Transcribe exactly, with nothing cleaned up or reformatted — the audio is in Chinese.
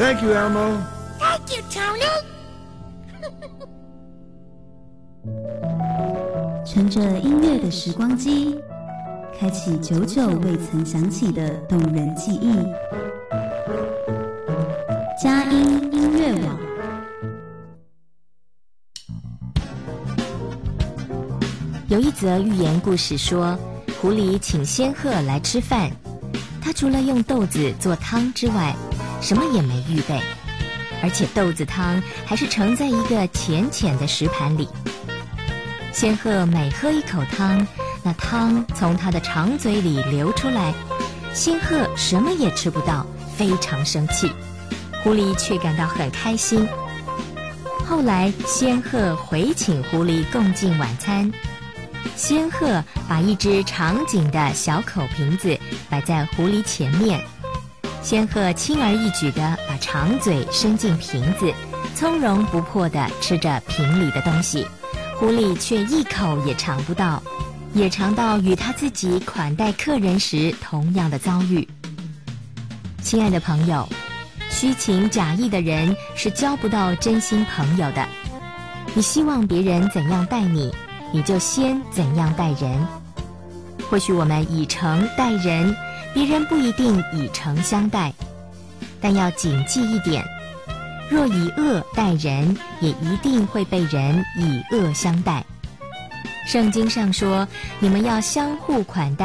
Thank you, Elmo. Thank you, Tony. 乘着音乐的时光机，开启久久未曾响起的动人记忆。佳音音乐网。 有一则寓言故事说，狐狸请仙鹤来吃饭，他除了用豆子做汤之外，什么也没预备，而且豆子汤还是盛在一个浅浅的石盘里。仙鹤每喝一口汤，那汤从他的长嘴里流出来，仙鹤什么也吃不到，非常生气。狐狸却感到很开心。后来仙鹤回请狐狸共进晚餐，仙鹤把一只长颈的小口瓶子摆在狐狸前面，仙鹤轻而易举地把长嘴伸进瓶子，从容不迫地吃着瓶里的东西，狐狸却一口也尝不到，也尝到与他自己款待客人时同样的遭遇。亲爱的朋友，虚情假意的人是交不到真心朋友的。你希望别人怎样待你，你就先怎样待人。或许我们以诚待人，别人不一定以诚相待，但要谨记一点，若以恶待人，也一定会被人以恶相待。圣经上说，你们要相互款待。